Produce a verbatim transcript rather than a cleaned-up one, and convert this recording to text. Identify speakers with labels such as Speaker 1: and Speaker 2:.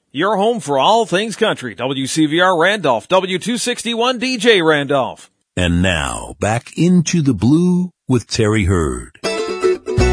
Speaker 1: Your home for all things country. W C V R Randolph, W two sixty-one D J Randolph.
Speaker 2: And now, back into the Blue with Terry Hurd.